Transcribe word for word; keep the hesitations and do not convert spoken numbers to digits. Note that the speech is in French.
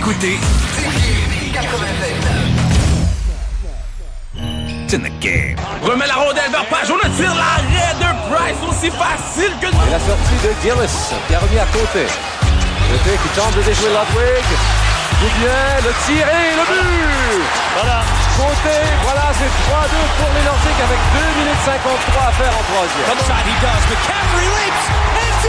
écoutez It's in the game. Remet la rondelle vers Page, on tire l'arrêt de Price, aussi facile que... Et la sortie de Gillis, qui a remis à côté. Côté qui tente de déjouer Ludwig. Ou bien le tir et le but. Voilà. Côté, voilà, c'est trois deux pour les Nordiques avec deux minutes cinquante-trois à faire en troisième. Outside he does, McCaffrey leaps.